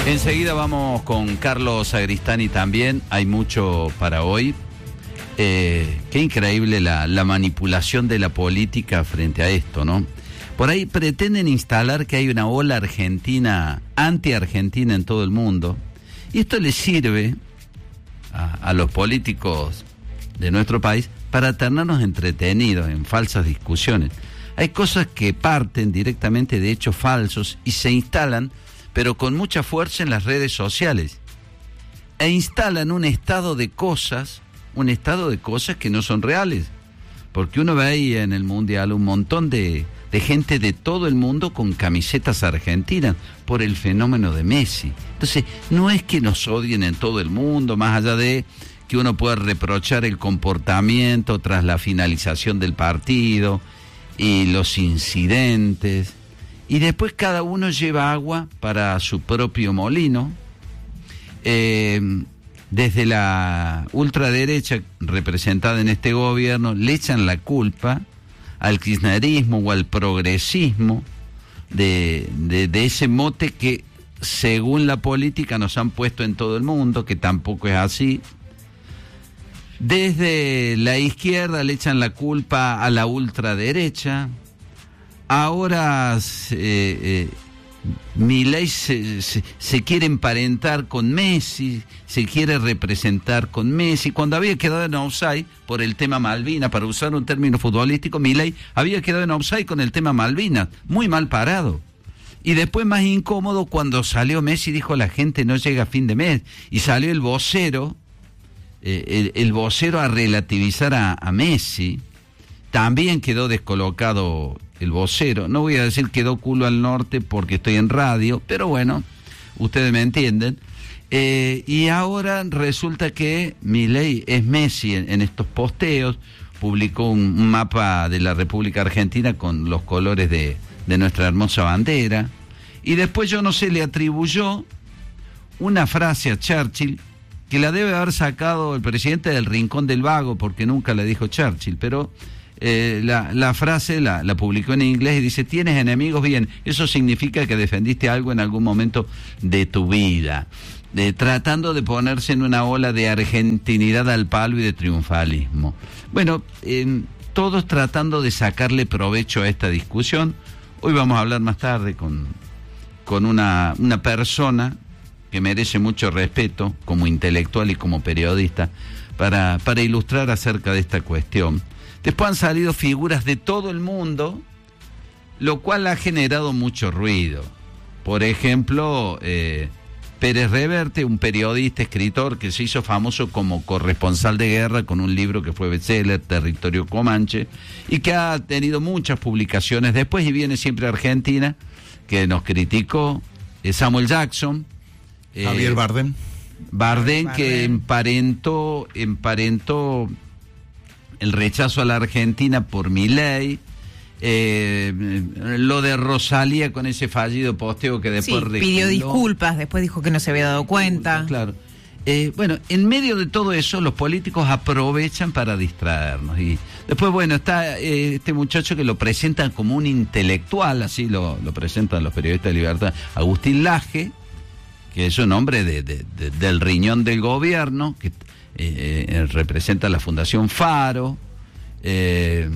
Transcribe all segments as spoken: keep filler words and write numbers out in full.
Enseguida vamos con Carlos Sagristani también, hay mucho para hoy. Eh, qué increíble la, la manipulación de la política frente a esto, ¿no? Por ahí pretenden instalar que hay una ola argentina, anti-argentina en todo el mundo, y esto le sirve a, a los políticos de nuestro país para tenernos entretenidos en falsas discusiones. Hay cosas que parten directamente de hechos falsos y se instalan, pero con mucha fuerza en las redes sociales, e instalan un estado de cosas, un estado de cosas que no son reales, porque uno ve ahí en el Mundial un montón de, de gente de todo el mundo con camisetas argentinas por el fenómeno de Messi. Entonces, no es que nos odien en todo el mundo, más allá de que uno pueda reprochar el comportamiento tras la finalización del partido y los incidentes, y después cada uno lleva agua para su propio molino. Eh, desde la ultraderecha representada en este gobierno le echan la culpa al kirchnerismo o al progresismo de, de, de ese mote que según la política nos han puesto en todo el mundo, que tampoco es así. Desde la izquierda le echan la culpa a la ultraderecha. Ahora eh, eh, Milei se, se, se quiere emparentar con Messi, se quiere representar con Messi. Cuando había quedado en offside por el tema Malvinas, para usar un término futbolístico, Milei había quedado en offside con el tema Malvinas, muy mal parado. Y después más incómodo cuando salió Messi, dijo la gente no llega a fin de mes, y salió el vocero, eh, el, el vocero a relativizar a, a Messi. También quedó descolocado el vocero. No voy a decir quedó culo al norte porque estoy en radio, pero bueno, ustedes me entienden. Eh, y ahora resulta que Milei es Messi en, en estos posteos. Publicó un, un mapa de la República Argentina con los colores de, de nuestra hermosa bandera. Y después, yo no sé, le atribuyó una frase a Churchill que la debe haber sacado el presidente del Rincón del Vago, porque nunca le dijo Churchill, pero Eh, la, la frase la, la publicó en inglés y dice: tienes enemigos, bien, eso significa que defendiste algo en algún momento de tu vida, de, tratando de ponerse en una ola de argentinidad al palo y de triunfalismo. Bueno, eh, todos tratando de sacarle provecho a esta discusión. Hoy vamos a hablar más tarde con, con una, una persona que merece mucho respeto como intelectual y como periodista para, para ilustrar acerca de esta cuestión. Después han salido figuras de todo el mundo, lo cual ha generado mucho ruido. Por ejemplo, eh, Pérez Reverte, un periodista, escritor que se hizo famoso como corresponsal de guerra con un libro que fue bestseller, Territorio Comanche, y que ha tenido muchas publicaciones después y viene siempre a Argentina, que nos criticó. eh, Samuel Jackson. Eh, Javier Bardem. Bardem, que emparentó, emparentó el rechazo a la Argentina por Milei, eh, lo de Rosalía con ese fallido posteo que después sí, pidió disculpas, después dijo que no se había dado cuenta. Claro. Eh, bueno, en medio de todo eso, los políticos aprovechan para distraernos. Y después, bueno, está eh, este muchacho que lo presentan como un intelectual, así lo, lo presentan los periodistas de Libertad, Agustín Laje, que es un hombre de, de, de, del riñón del gobierno, que Eh, eh, representa la Fundación Faro, eh,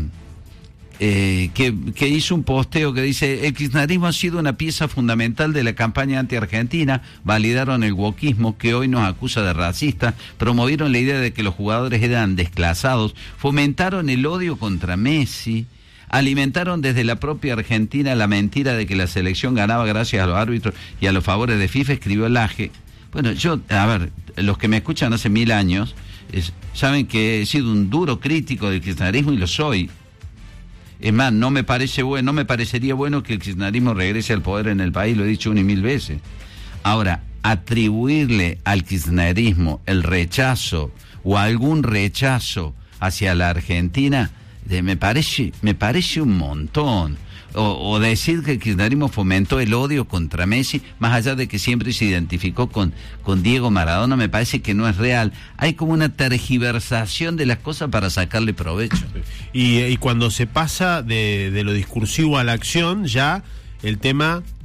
eh, que, que hizo un posteo que dice: el kirchnerismo ha sido una pieza fundamental de la campaña anti-argentina, validaron el wokismo que hoy nos acusa de racista, promovieron la idea de que los jugadores eran desclasados, fomentaron el odio contra Messi, alimentaron desde la propia Argentina la mentira de que la selección ganaba gracias a los árbitros y a los favores de FIFA, escribió Laje. Bueno, yo, a ver, los que me escuchan hace mil años es, saben que he sido un duro crítico del kirchnerismo y lo soy. Es más, no me parece bueno, no me parecería bueno que el kirchnerismo regrese al poder en el país, lo he dicho una y mil veces. Ahora, atribuirle al kirchnerismo el rechazo o algún rechazo hacia la Argentina, de, me parece, me parece un montón. O, o decir que el kirchnerismo fomentó el odio contra Messi, más allá de que siempre se identificó con, con Diego Maradona, me parece que no es real. Hay como una tergiversación de las cosas para sacarle provecho. Y, y cuando se pasa de, de lo discursivo a la acción, ya el tema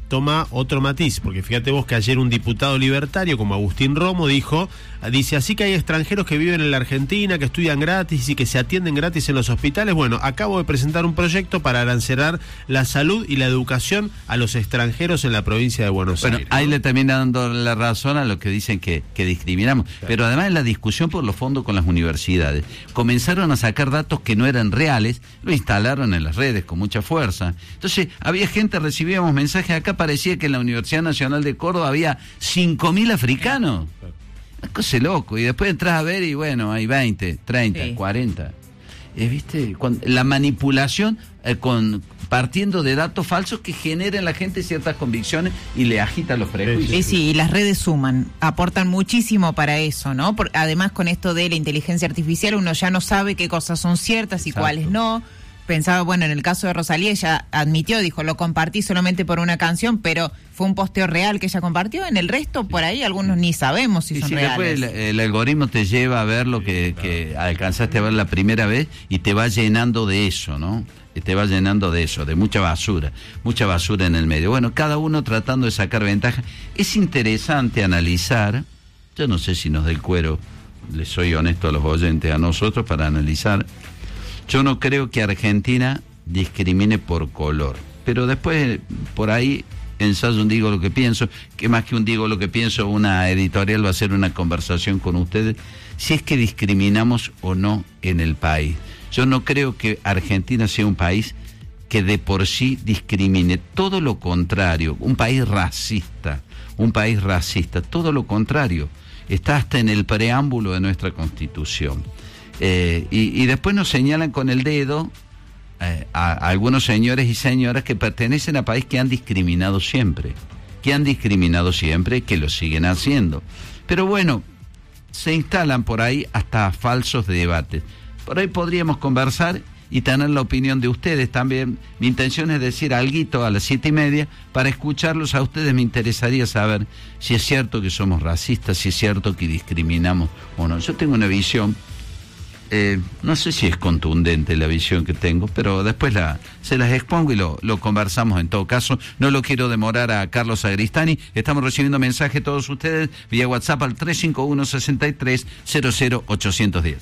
toma otro matiz, porque fíjate vos que ayer un diputado libertario como Agustín Romo dijo, dice, así que hay extranjeros que viven en la Argentina, que estudian gratis y que se atienden gratis en los hospitales. Bueno, acabo de presentar un proyecto para arancelar la salud y la educación a los extranjeros en la provincia de Buenos bueno, Aires. Bueno, ahí le también dando la razón a los que dicen que, que discriminamos, claro. Pero además en la discusión por los fondos con las universidades, comenzaron a sacar datos que no eran reales, lo instalaron en las redes con mucha fuerza. Entonces, había gente, recibíamos mensajes acá, parecía que en la Universidad Nacional de Córdoba había cinco mil africanos. Una cosa loco. Y después entras a ver y bueno, hay veinte, treinta, sí. cuarenta. Eh, ¿Viste? Cuando, la manipulación eh, con partiendo de datos falsos que generan en la gente ciertas convicciones y le agitan los prejuicios. Sí, sí, y las redes suman, aportan muchísimo para eso, ¿no? Por, además, con esto de la inteligencia artificial, uno ya no sabe qué cosas son ciertas y Exacto. cuáles no. Pensaba, bueno, en el caso de Rosalía, ella admitió, dijo, lo compartí solamente por una canción, pero fue un posteo real que ella compartió. En el resto, por ahí, algunos ni sabemos si y son si reales. Después el, el algoritmo te lleva a ver lo que, que alcanzaste a ver la primera vez y te va llenando de eso, ¿no? Y te va llenando de eso, de mucha basura, mucha basura en el medio. Bueno, cada uno tratando de sacar ventaja. Es interesante analizar, yo no sé si nos da el cuero, les soy honesto a los oyentes, a nosotros, para analizar. Yo no creo que Argentina discrimine por color, pero después por ahí ensayo un digo lo que pienso, que más que un digo lo que pienso, una editorial va a hacer una conversación con ustedes, si es que discriminamos o no en el país. Yo no creo que Argentina sea un país que de por sí discrimine, todo lo contrario, un país racista, un país racista, todo lo contrario, está hasta en el preámbulo de nuestra Constitución. Eh, y, y después nos señalan con el dedo eh, a, a algunos señores y señoras que pertenecen a países que han discriminado siempre, que han discriminado siempre, que lo siguen haciendo. Pero bueno, se instalan por ahí hasta falsos debates. Por ahí podríamos conversar y tener la opinión de ustedes también. Mi intención es decir alguito a las siete y media, para escucharlos a ustedes me interesaría saber si es cierto que somos racistas, si es cierto que discriminamos o no. Yo tengo una visión, Eh, no sé si es contundente la visión que tengo, pero después la, se las expongo y lo, lo conversamos en todo caso. No lo quiero demorar a Carlos Sagristani. Estamos recibiendo mensajes todos ustedes vía WhatsApp al tres cinco uno, seis tres, cero cero ocho uno cero.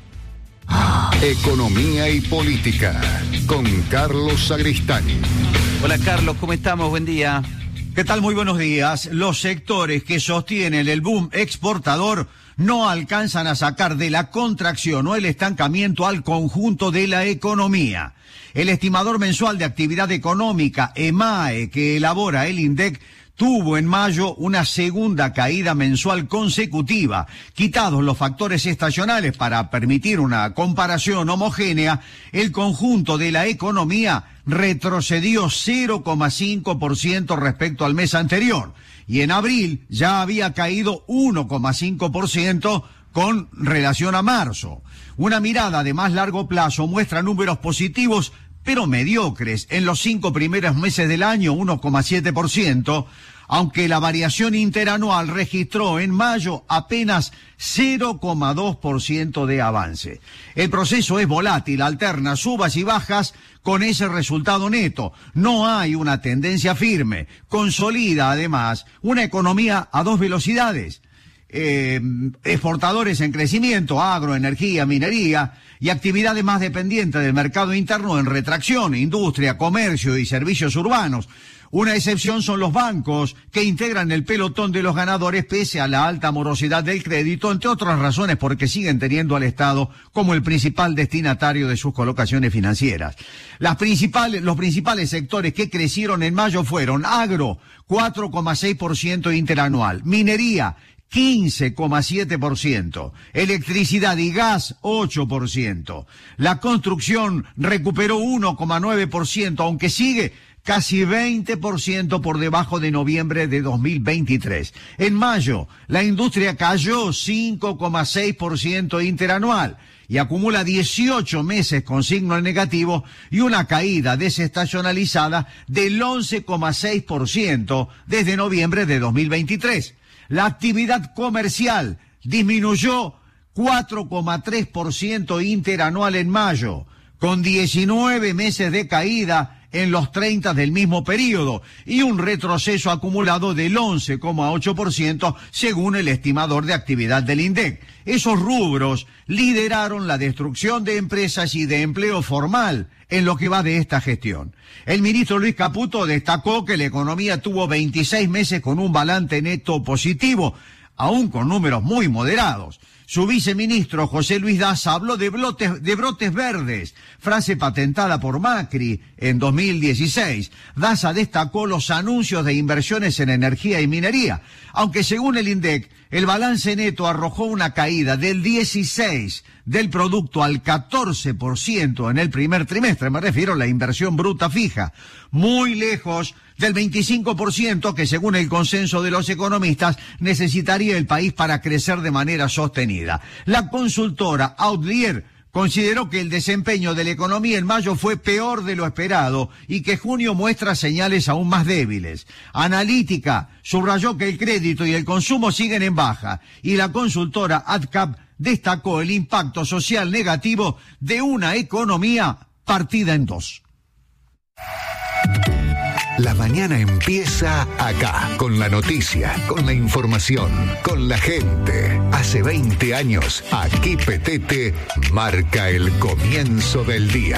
Economía y política con Carlos Sagristani. Hola Carlos, ¿cómo estamos? Buen día. ¿Qué tal? Muy buenos días. Los sectores que sostienen el boom exportador no alcanzan a sacar de la contracción o el estancamiento al conjunto de la economía. El estimador mensual de actividad económica, EMAE, que elabora el INDEC, tuvo en mayo una segunda caída mensual consecutiva. Quitados los factores estacionales para permitir una comparación homogénea, el conjunto de la economía retrocedió cero coma cinco por ciento respecto al mes anterior. Y en abril ya había caído uno coma cinco por ciento con relación a marzo. Una mirada de más largo plazo muestra números positivos, pero mediocres. En los cinco primeros meses del año, uno coma siete por ciento, aunque la variación interanual registró en mayo apenas cero coma dos por ciento de avance. El proceso es volátil, alterna subas y bajas con ese resultado neto. No hay una tendencia firme. Consolida, además, una economía a dos velocidades. Eh, exportadores en crecimiento, agro, energía, minería, y actividades más dependientes del mercado interno en retracción, industria, comercio y servicios urbanos. Una excepción son los bancos, que integran el pelotón de los ganadores pese a la alta morosidad del crédito, entre otras razones porque siguen teniendo al Estado como el principal destinatario de sus colocaciones financieras. Las principales, los principales sectores que crecieron en mayo fueron agro, cuatro coma seis por ciento interanual, minería, quince coma siete por ciento, electricidad y gas, ocho por ciento. La construcción recuperó uno coma nueve por ciento, aunque sigue casi veinte por ciento por debajo de noviembre de dos mil veintitrés. En mayo, la industria cayó cinco coma seis por ciento interanual y acumula dieciocho meses con signo negativo y una caída desestacionalizada del once coma seis por ciento desde noviembre de dos mil veintitrés. La actividad comercial disminuyó cuatro coma tres por ciento interanual en mayo, con diecinueve meses de caída en los treinta del mismo periodo y un retroceso acumulado del once coma ocho por ciento según el estimador de actividad del INDEC. Esos rubros lideraron la destrucción de empresas y de empleo formal en lo que va de esta gestión. El ministro Luis Caputo destacó que la economía tuvo veintiséis meses con un balance neto positivo, aún con números muy moderados. Su viceministro José Luis Daza habló de brotes, de brotes verdes, frase patentada por Macri en dos mil dieciséis. Daza destacó los anuncios de inversiones en energía y minería, aunque según el INDEC, el balance neto arrojó una caída del dieciséis del producto al catorce por ciento en el primer trimestre, me refiero a la inversión bruta fija, muy lejos del veinticinco por ciento que según el consenso de los economistas necesitaría el país para crecer de manera sostenida. La consultora Outlier consideró que el desempeño de la economía en mayo fue peor de lo esperado y que junio muestra señales aún más débiles. Analítica subrayó que el crédito y el consumo siguen en baja y la consultora AdCap destacó el impacto social negativo de una economía partida en dos. La mañana empieza acá, con la noticia, con la información, con la gente. Hace veinte años, aquí Petete marca el comienzo del día.